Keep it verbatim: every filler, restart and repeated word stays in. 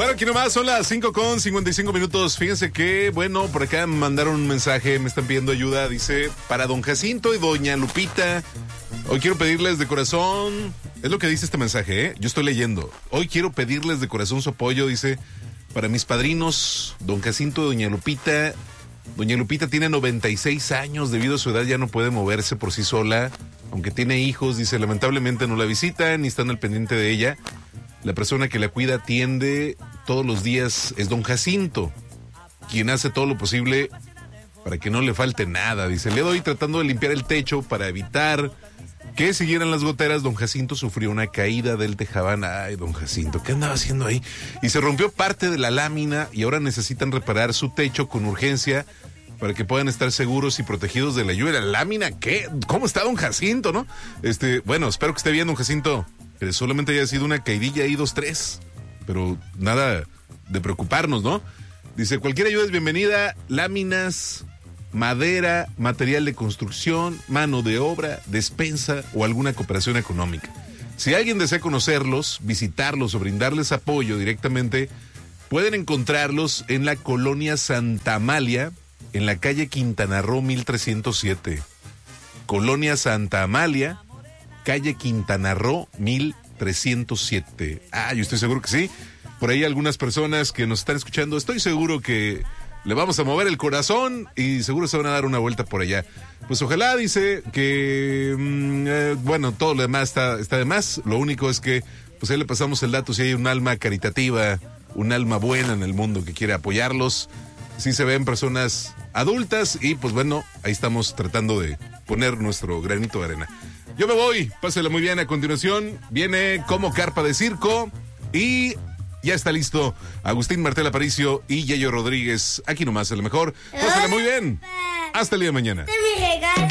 Bueno, aquí nomás son las cinco con cincuenta y cinco minutos. Fíjense que, bueno, por acá me mandaron un mensaje, me están pidiendo ayuda. Dice, para don Jacinto y doña Lupita, hoy quiero pedirles de corazón, es lo que dice este mensaje, ¿eh? Yo estoy leyendo. Hoy quiero pedirles de corazón su apoyo, dice, para mis padrinos, don Jacinto y doña Lupita. Doña Lupita tiene noventa y seis años, debido a su edad ya no puede moverse por sí sola, aunque tiene hijos, dice, lamentablemente no la visitan ni están al pendiente de ella. La persona que la cuida, atiende todos los días, es don Jacinto, quien hace todo lo posible para que no le falte nada. Dice, le doy tratando de limpiar el techo para evitar que siguieran las goteras. Don Jacinto sufrió una caída del tejabán. Ay, don Jacinto, ¿qué andaba haciendo ahí? Y se rompió parte de la lámina y ahora necesitan reparar su techo con urgencia para que puedan estar seguros y protegidos de la lluvia. ¿La lámina qué? ¿Cómo está don Jacinto, no? Este, bueno, espero que esté bien, don Jacinto. Que solamente haya sido una caidilla ahí, dos, tres. Pero nada de preocuparnos, ¿no? Dice, cualquier ayuda es bienvenida. Láminas, madera, material de construcción, mano de obra, despensa o alguna cooperación económica. Si alguien desea conocerlos, visitarlos o brindarles apoyo directamente, pueden encontrarlos en la colonia Santa Amalia, en la calle Quintana Roo mil trescientos siete. Colonia Santa Amalia, calle Quintana Roo mil trescientos siete. Ah, yo estoy seguro que sí. Por ahí algunas personas que nos están escuchando, estoy seguro que le vamos a mover el corazón y seguro se van a dar una vuelta por allá. Pues ojalá, dice que, mmm, eh, bueno, todo lo demás está, está de más. Lo único es que, pues ahí le pasamos el dato si hay un alma caritativa, un alma buena en el mundo que quiere apoyarlos. Sí se ven personas adultas y pues bueno, ahí estamos tratando de poner nuestro granito de arena. Yo me voy, pásela muy bien. A continuación viene Como Carpa de Circo y ya está listo Agustín Martel Aparicio y Yayo Rodríguez. Aquí nomás, a lo mejor. Pásela muy bien. Hasta el día de mañana.